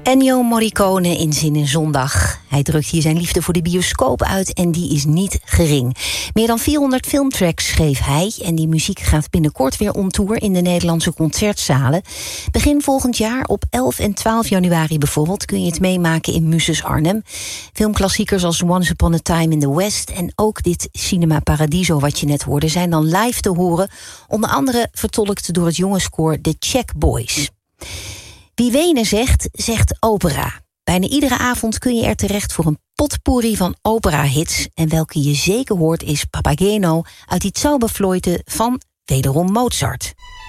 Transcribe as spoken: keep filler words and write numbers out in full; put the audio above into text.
Ennio Morricone in Zin in Zondag. Hij drukt hier zijn liefde voor de bioscoop uit en die is niet gering. Meer dan vierhonderd filmtracks schreef hij en die muziek gaat binnenkort weer on tour in de Nederlandse concertzalen. Begin volgend jaar op elf en twaalf januari bijvoorbeeld kun je het meemaken in Muses Arnhem. Filmklassiekers als Once Upon a Time in the West en ook dit Cinema Paradiso wat je net hoorde zijn dan live te horen, onder andere vertolkt door het jongenskoor The Check Boys. Wie Wenen zegt, zegt opera. Bijna iedere avond kun je er terecht voor een potpourri van opera-hits. En welke je zeker hoort is Papageno uit die Zauberflöte van wederom Mozart.